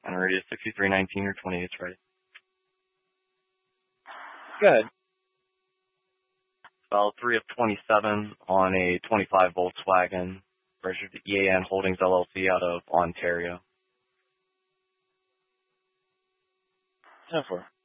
And radius 6319 or 28 right. Good. File 3 of 27 on a 25 Volkswagen, registered to EAN Holdings LLC out of Ontario. 10-4.